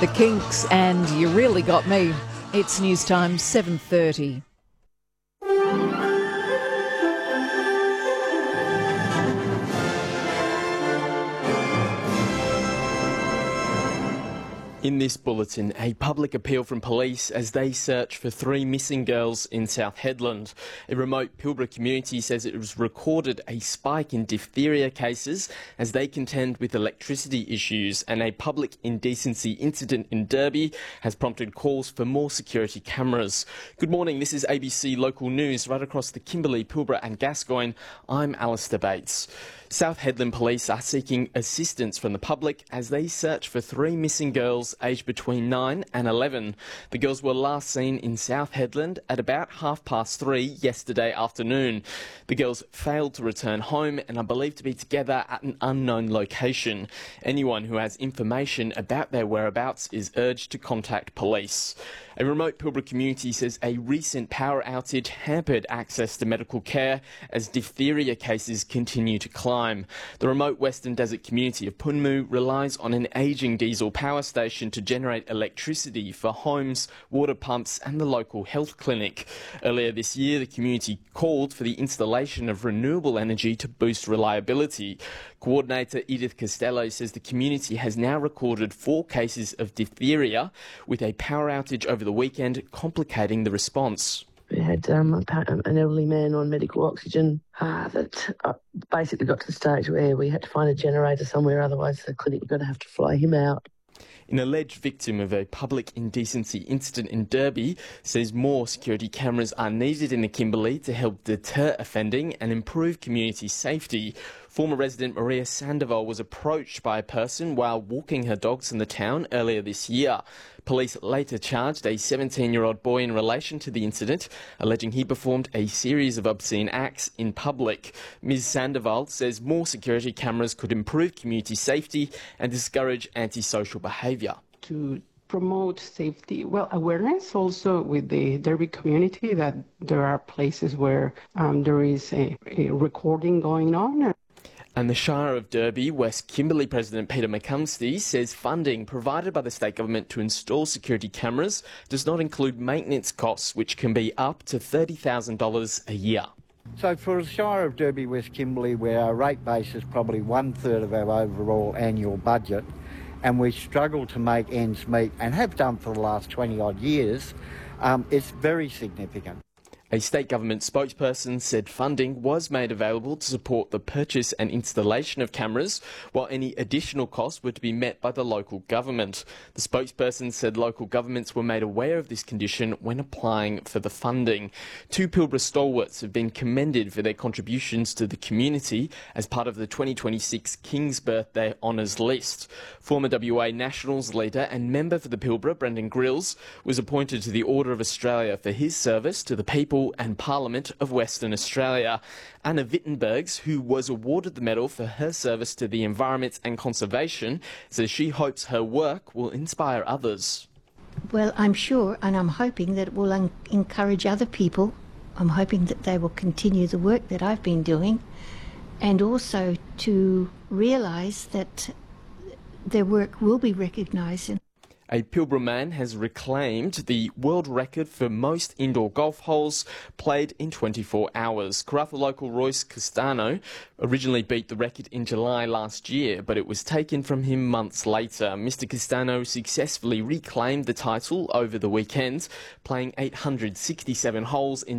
The Kinks and You Really Got Me. It's news time, 7:30. In this bulletin, a public appeal from police as they search for 3 missing girls in South Hedland. A remote Pilbara community says it has recorded a spike in diphtheria cases as they contend with electricity issues, and a public indecency incident in Derby has prompted calls for more security cameras. Good morning, this is ABC Local News right across the Kimberley, Pilbara and Gascoyne. I'm Alistair Bates. South Hedland police are seeking assistance from the public as they search for 3 missing girls aged between 9 and 11. The girls were last seen in South Hedland at about 3:30 yesterday afternoon. The girls failed to return home and are believed to be together at an unknown location. Anyone who has information about their whereabouts is urged to contact police. A remote Pilbara community says a recent power outage hampered access to medical care as diphtheria cases continue to climb. The remote Western Desert community of Punmu relies on an ageing diesel power station to generate electricity for homes, water pumps and the local health clinic. Earlier this year, the community called for the installation of renewable energy to boost reliability. Coordinator Edith Costello says the community has now recorded 4 cases of diphtheria, with a power outage over the weekend complicating the response. We had an elderly man on medical oxygen that basically got to the stage where we had to find a generator somewhere, otherwise the clinic were going to have to fly him out. An alleged victim of a public indecency incident in Derby says more security cameras are needed in the Kimberley to help deter offending and improve community safety. Former resident Maria Sandoval was approached by a person while walking her dogs in the town earlier this year. Police later charged a 17-year-old boy in relation to the incident, alleging he performed a series of obscene acts in public. Ms Sandoval says more security cameras could improve community safety and discourage antisocial behaviour. To promote safety, awareness also with the Derby community that there are places where there is a recording going on. And the Shire of Derby, West Kimberley President Peter McCumsty says funding provided by the state government to install security cameras does not include maintenance costs, which can be up to $30,000 a year. So for the Shire of Derby, West Kimberley, where our rate base is probably 1/3 of our overall annual budget, and we struggle to make ends meet and have done for the last 20 odd years, it's very significant. A state government spokesperson said funding was made available to support the purchase and installation of cameras, while any additional costs were to be met by the local government. The spokesperson said local governments were made aware of this condition when applying for the funding. 2 Pilbara stalwarts have been commended for their contributions to the community as part of the 2026 King's Birthday Honours list. Former WA Nationals leader and member for the Pilbara, Brendan Grills, was appointed to the Order of Australia for his service to the people and Parliament of Western Australia. Anna Wittenbergs, who was awarded the medal for her service to the environment and conservation, says she hopes her work will inspire others. Well, I'm sure and I'm hoping that it will encourage other people. I'm hoping that they will continue the work that I've been doing, and also to realise that their work will be recognised. A Pilbara man has reclaimed the world record for most indoor golf holes played in 24 hours. Karratha local Royce Castano originally beat the record in July last year, but it was taken from him months later. Mr Castano successfully reclaimed the title over the weekend, playing 867 holes in